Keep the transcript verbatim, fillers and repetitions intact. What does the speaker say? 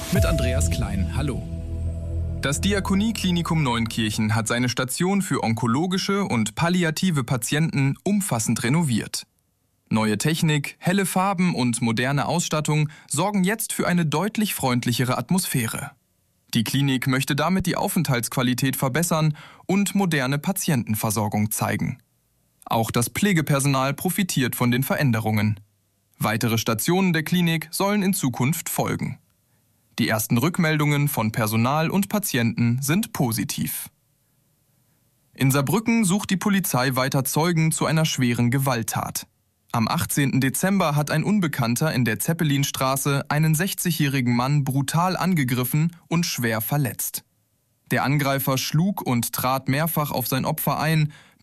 mit Andreas Klein. Hallo. Das Diakonie-Klinikum Neunkirchen hat seine Station für onkologische und palliative Patienten umfassend renoviert. Neue Technik, helle Farben und moderne Ausstattung sorgen jetzt für eine deutlich freundlichere Atmosphäre. Die Klinik möchte damit die Aufenthaltsqualität verbessern und moderne Patientenversorgung zeigen. Auch das Pflegepersonal profitiert von den Veränderungen. Weitere Stationen der Klinik sollen in Zukunft folgen. Die ersten Rückmeldungen von Personal und Patienten sind positiv. In Saarbrücken sucht die Polizei weiter Zeugen zu einer schweren Gewalttat. Am achtzehnten Dezember hat ein Unbekannter in der Zeppelinstraße einen sechzigjährigen Mann brutal angegriffen und schwer verletzt. Der Angreifer schlug und trat mehrfach auf sein Opfer ein,